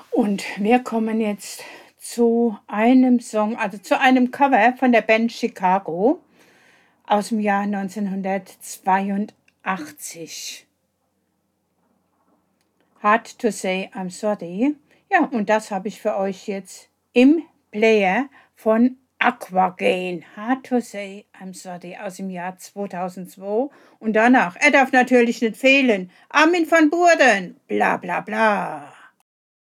Und wir kommen jetzt zu einem Song, also zu einem Cover von der Band Chicago aus dem Jahr 1982. Hard to Say I'm Sorry. Ja, und das habe ich für euch jetzt im Player von Aquagain. Hard to Say I'm Sorry aus dem Jahr 2002. Und danach, er darf natürlich nicht fehlen, Armin van Buuren, bla bla bla.